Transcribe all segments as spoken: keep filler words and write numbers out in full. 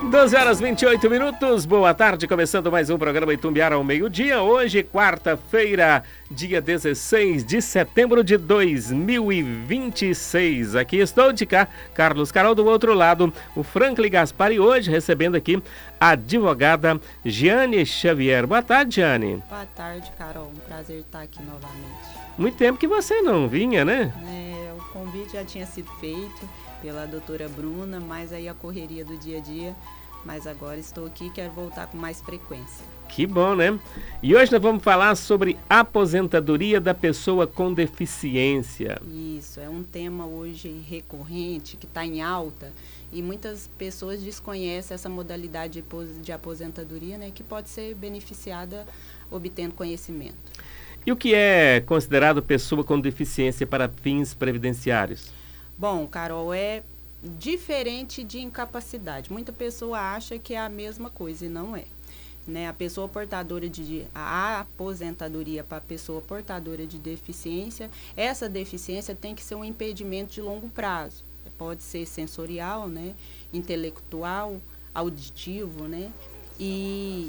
doze horas e vinte e oito minutos, boa tarde, começando mais um programa Itumbiara ao meio-dia, hoje quarta-feira, dia dezesseis de setembro de dois mil e vinte e seis, aqui estou de cá, Carlos Carol do outro lado, o Franklin Gaspar e hoje recebendo aqui a advogada Giane Xavier. Boa tarde, Giane. Boa tarde, Carol, um prazer estar aqui novamente. Muito tempo que você não vinha, né? É, o convite já tinha sido feito pela doutora Bruna, mas aí a correria do dia a dia, mas agora estou aqui e quero voltar com mais frequência. Que bom, né? E hoje nós vamos falar sobre aposentadoria da pessoa com deficiência. Isso, é um tema hoje recorrente, que está em alta, e muitas pessoas desconhecem essa modalidade de aposentadoria, né, que pode ser beneficiada obtendo conhecimento. E o que é considerado pessoa com deficiência para fins previdenciários? Bom, Carol, é diferente de incapacidade. Muita pessoa acha que é a mesma coisa e não é. Né? A pessoa portadora de a aposentadoria para a pessoa portadora de deficiência, essa deficiência tem que ser um impedimento de longo prazo. Pode ser sensorial, né? Intelectual, auditivo, né? E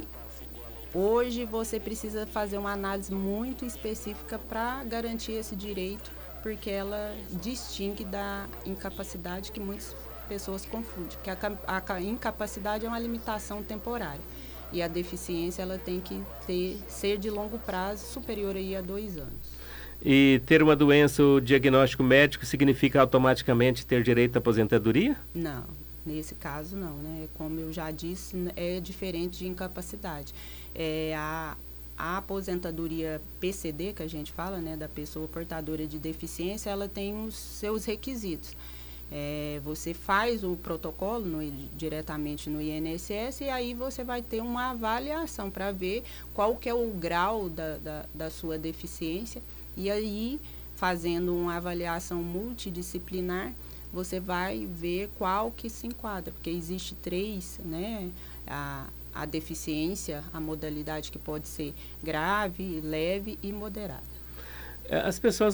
hoje você precisa fazer uma análise muito específica para garantir esse direito, porque ela distingue da incapacidade que muitas pessoas confundem, que a, a incapacidade é uma limitação temporária e a deficiência ela tem que ter, ser de longo prazo, superior aí a dois anos. E ter uma doença ou diagnóstico médico significa automaticamente ter direito à aposentadoria? Não, nesse caso não, né? Como eu já disse, é diferente de incapacidade. É a A aposentadoria P C D, que a gente fala, né, da pessoa portadora de deficiência, ela tem os seus requisitos. É, você faz o protocolo no, diretamente no I N S S e aí você vai ter uma avaliação para ver qual que é o grau da, da, da sua deficiência. E aí, fazendo uma avaliação multidisciplinar, você vai ver qual que se enquadra, porque existe três, né, a, a deficiência, a modalidade que pode ser grave, leve e moderada. As pessoas